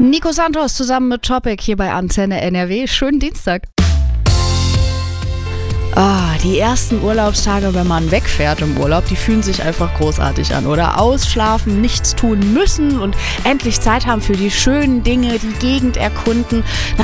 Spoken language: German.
Nico Santos zusammen mit Topic hier bei Antenne NRW. Schönen Dienstag. Die ersten Urlaubstage, wenn man wegfährt im Urlaub, die fühlen sich einfach großartig an, oder? Ausschlafen, nichts tun müssen und endlich Zeit haben für die schönen Dinge, die Gegend erkunden.